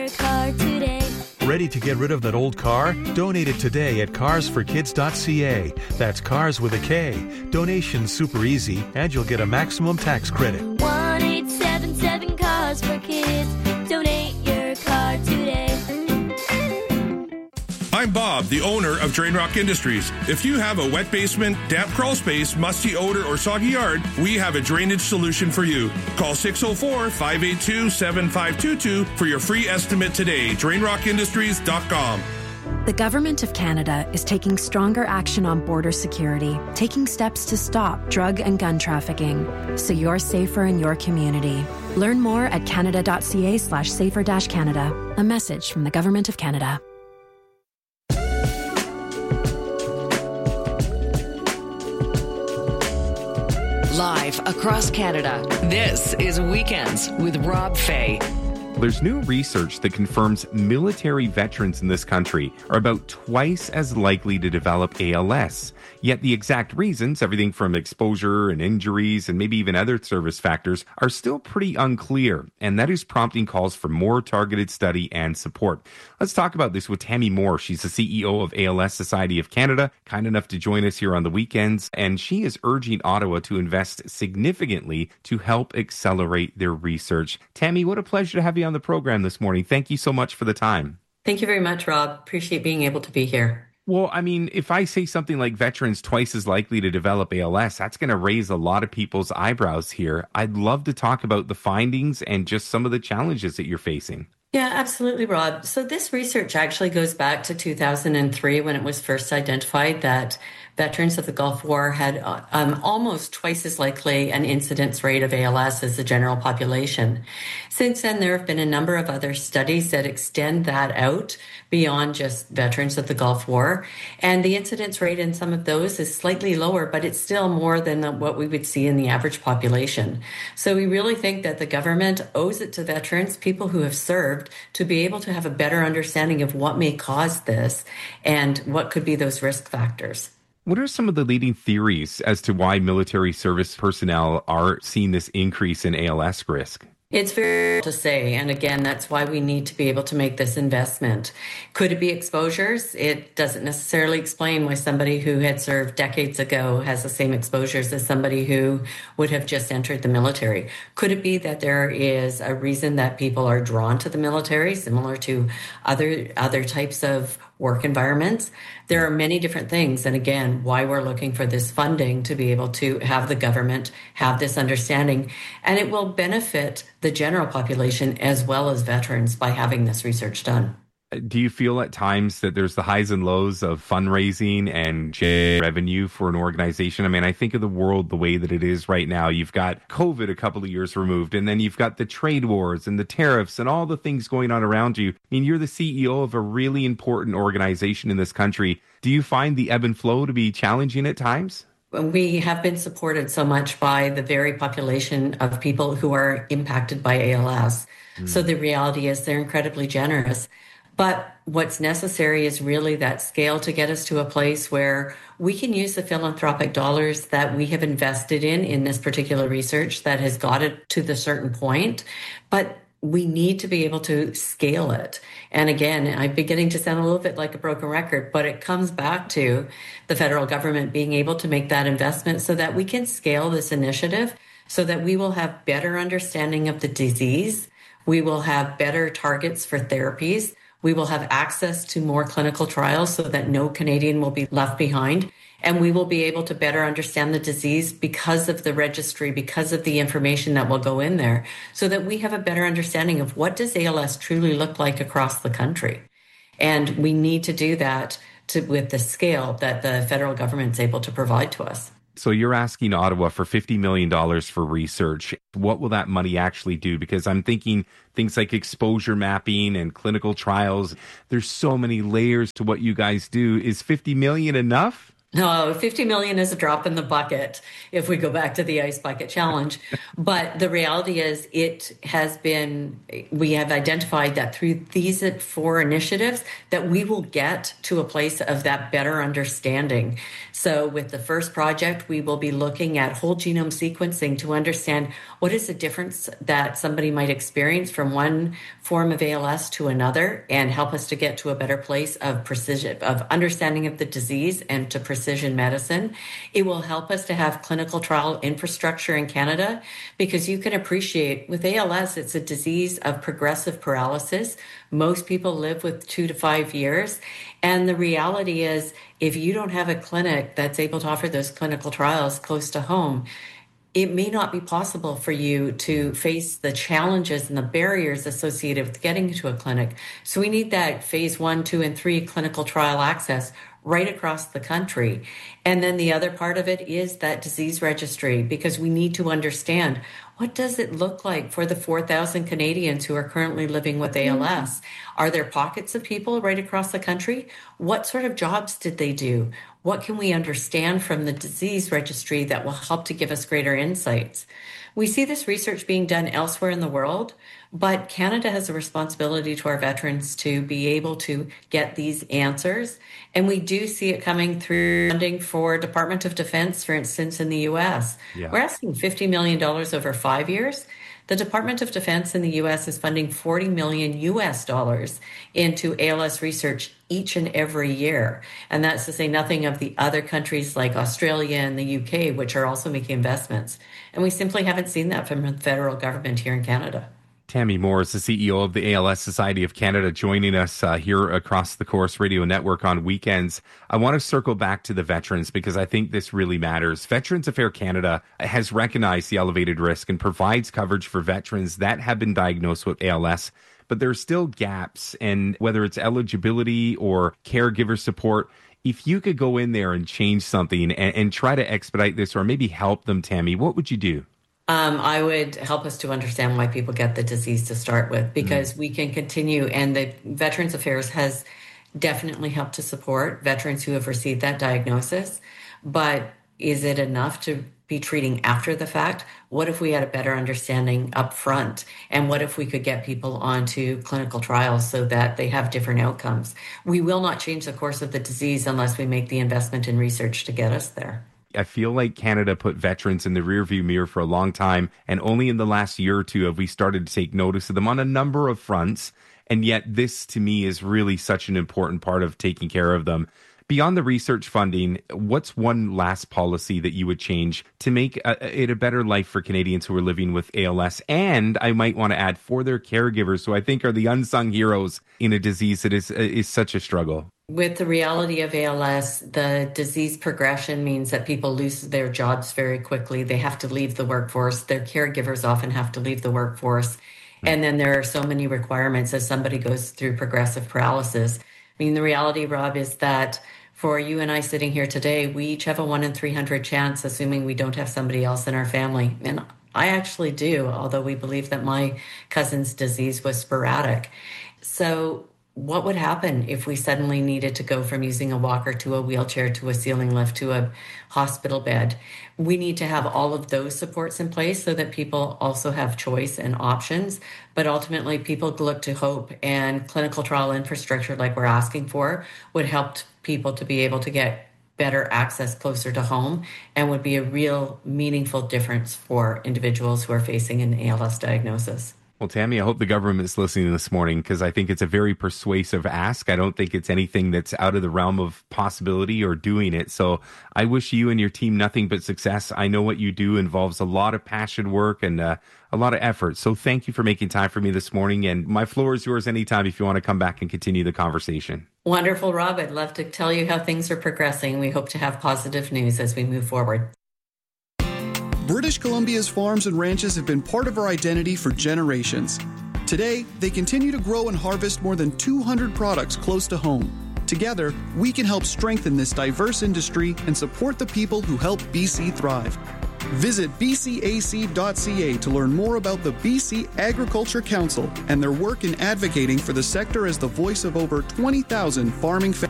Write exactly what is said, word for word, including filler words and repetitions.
car today. Ready to get rid of that old car? Donate it today at cars for kids dot c a. That's cars with a K. Donation's super easy, and you'll get a maximum tax credit. one eight seven seven Cars for Kids. Donate your car today. I'm Bob, the owner of Drain Rock Industries. If you have a wet basement, damp crawl space, musty odor, or soggy yard, we have a drainage solution for you. Call six oh four, five eight two, seven five two two for your free estimate today. drain rock industries dot com. The Government of Canada is taking stronger action on border security, taking steps to stop drug and gun trafficking, so you're safer in your community. Learn more at canada.ca slash safer dash Canada. A message from the Government of Canada. Live across Canada, this is Weekends with Rob Fay. There's new research that confirms military veterans in this country are about twice as likely to develop A L S. Yet the exact reasons, everything from exposure and injuries and maybe even other service factors, are still pretty unclear. And that is prompting calls for more targeted study and support. Let's talk about this with Tammy Moore. She's the C E O of A L S Society of Canada, kind enough to join us here on the weekends. And she is urging Ottawa to invest significantly to help accelerate their research. Tammy, what a pleasure to have you on the program this morning. Thank you so much for the time. Thank you very much, Rob. Appreciate being able to be here. Well, I mean, if I say something like veterans twice as likely to develop A L S, that's going to raise a lot of people's eyebrows here. I'd love to talk about the findings and just some of the challenges that you're facing. Yeah, absolutely, Rob. So this research actually goes back to two thousand three when it was first identified that veterans of the Gulf War had um, almost twice as likely an incidence rate of A L S as the general population. Since then, there have been a number of other studies that extend that out beyond just veterans of the Gulf War. And the incidence rate in some of those is slightly lower, but it's still more than the, what we would see in the average population. So we really think that the government owes it to veterans, people who have served, to be able to have a better understanding of what may cause this and what could be those risk factors. What are some of the leading theories as to why military service personnel are seeing this increase in A L S risk? It's very hard to say. And again, that's why we need to be able to make this investment. Could it be exposures? It doesn't necessarily explain why somebody who had served decades ago has the same exposures as somebody who would have just entered the military. Could it be that there is a reason that people are drawn to the military, similar to other other types of work environments? There are many different things. And again, why we're looking for this funding to be able to have the government have this understanding. And it will benefit the general population as well as veterans by having this research done. Do you feel at times that there's the highs and lows of fundraising and revenue for an organization? I mean, I think of the world the way that it is right now. You've got COVID a couple of years removed, and then you've got the trade wars and the tariffs and all the things going on around you. I mean, you're the C E O of a really important organization in this country. Do you find the ebb and flow to be challenging at times? We have been supported so much by the very population of people who are impacted by A L S. Mm. So the reality is they're incredibly generous. But what's necessary is really that scale to get us to a place where we can use the philanthropic dollars that we have invested in, in this particular research that has got it to the certain point. But we need to be able to scale it. And again, I'm beginning to sound a little bit like a broken record, but it comes back to the federal government being able to make that investment so that we can scale this initiative, so that we will have better understanding of the disease. We will have better targets for therapies. We will have access to more clinical trials so that no Canadian will be left behind. And we will be able to better understand the disease because of the registry, because of the information that will go in there, so that we have a better understanding of what does A L S truly look like across the country. And we need to do that to, with the scale that the federal government is able to provide to us. So you're asking Ottawa for fifty million dollars for research. What will that money actually do? Because I'm thinking things like exposure mapping and clinical trials. There's so many layers to what you guys do. Is fifty million dollars enough? No, fifty million is a drop in the bucket if we go back to the ice bucket challenge. But the reality is it has been, we have identified that through these four initiatives that we will get to a place of that better understanding. So with the first project, we will be looking at whole genome sequencing to understand what is the difference that somebody might experience from one form of A L S to another, and help us to get to a better place of precision, of understanding of the disease and to precision medicine. It will help us to have clinical trial infrastructure in Canada, because you can appreciate with A L S, it's a disease of progressive paralysis. Most people live with two to five years. And the reality is, if you don't have a clinic that's able to offer those clinical trials close to home, it may not be possible for you to face the challenges and the barriers associated with getting to a clinic. So we need that phase one, two, and three clinical trial access right across the country. And then the other part of it is that disease registry, because we need to understand, what does it look like for the four thousand Canadians who are currently living with A L S? Mm-hmm. Are there pockets of people right across the country? What sort of jobs did they do? What can we understand from the disease registry that will help to give us greater insights? We see this research being done elsewhere in the world, but Canada has a responsibility to our veterans to be able to get these answers. And we do see it coming through funding for Department of Defense, for instance, in the U S. Yeah. We're asking fifty million dollars over five years. The Department of Defense in the U S is funding forty million U S dollars into A L S research each and every year. And that's to say nothing of the other countries like Australia and the U K, which are also making investments. And we simply haven't seen that from the federal government here in Canada. Tammy Moore is the C E O of the A L S Society of Canada, joining us uh, here across the Corus Radio Network on weekends. I want to circle back to the veterans, because I think this really matters. Veterans Affairs Canada has recognized the elevated risk and provides coverage for veterans that have been diagnosed with A L S, but there are still gaps, and whether it's eligibility or caregiver support, if you could go in there and change something and, and try to expedite this or maybe help them, Tammy, what would you do? Um, I would help us to understand why people get the disease to start with, because mm. we can continue. And the Veterans Affairs has definitely helped to support veterans who have received that diagnosis. But is it enough to be treating after the fact? What if we had a better understanding up front? And what if we could get people onto clinical trials so that they have different outcomes? We will not change the course of the disease unless we make the investment in research to get us there. I feel like Canada put veterans in the rearview mirror for a long time, and only in the last year or two have we started to take notice of them on a number of fronts. And yet this, to me, is really such an important part of taking care of them. Beyond the research funding, what's one last policy that you would change to make a, it a better life for Canadians who are living with A L S? And I might want to add, for their caregivers, who I think are the unsung heroes in a disease that is is such a struggle. With the reality of A L S, the disease progression means that people lose their jobs very quickly. They have to leave the workforce. Their caregivers often have to leave the workforce. And then there are so many requirements as somebody goes through progressive paralysis. I mean, the reality, Rob, is that for you and I sitting here today, we each have a one in three hundred chance, assuming we don't have somebody else in our family. And I actually do, although we believe that my cousin's disease was sporadic. So what would happen if we suddenly needed to go from using a walker to a wheelchair to a ceiling lift to a hospital bed? We need to have all of those supports in place so that people also have choice and options. But ultimately, people look to hope, and clinical trial infrastructure like we're asking for would help people to be able to get better access closer to home, and would be a real meaningful difference for individuals who are facing an A L S diagnosis. Well, Tammy, I hope the government is listening this morning, because I think it's a very persuasive ask. I don't think it's anything that's out of the realm of possibility or doing it. So I wish you and your team nothing but success. I know what you do involves a lot of passion work and uh, a lot of effort. So thank you for making time for me this morning. And my floor is yours anytime if you want to come back and continue the conversation. Wonderful, Rob. I'd love to tell you how things are progressing. We hope to have positive news as we move forward. British Columbia's farms and ranches have been part of our identity for generations. Today, they continue to grow and harvest more than two hundred products close to home. Together, we can help strengthen this diverse industry and support the people who help B C thrive. Visit b c a c dot c a to learn more about the B C Agriculture Council and their work in advocating for the sector as the voice of over twenty thousand farming families.